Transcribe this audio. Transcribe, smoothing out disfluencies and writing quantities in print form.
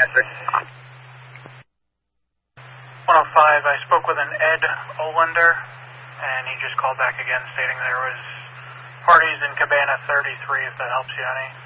answer. 105, I spoke with an Ed Olander, and he just called back again stating there was parties in Cabana 33, if that helps you any.